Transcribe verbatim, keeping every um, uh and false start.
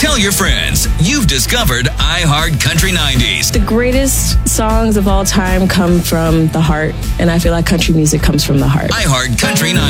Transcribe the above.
Tell your friends you've discovered iHeart Country nineties. The greatest songs of all time come from the heart, and I feel like country music comes from the heart. iHeart Country nineties.